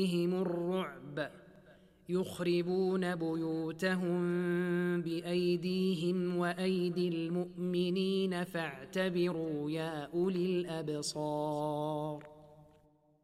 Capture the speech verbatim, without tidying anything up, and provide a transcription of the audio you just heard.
الرعب يخربون بيوتهم بأيديهم وأيدي المؤمنين فاعتبروا يا أولي الأبصار